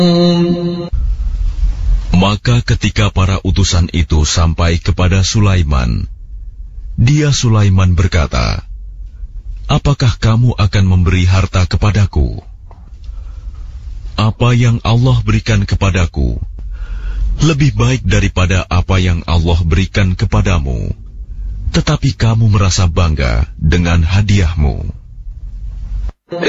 Maka ketika para utusan itu sampai kepada Sulaiman, Sulaiman berkata, "Apakah kamu akan memberi harta kepadaku? Apa yang Allah berikan kepadaku lebih baik daripada apa yang Allah berikan kepadamu, tetapi kamu merasa bangga dengan hadiahmu."